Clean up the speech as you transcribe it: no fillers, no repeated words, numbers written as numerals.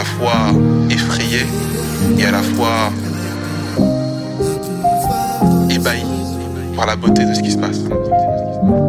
fois effrayé et à la fois ébahi par la beauté de ce qui se passe.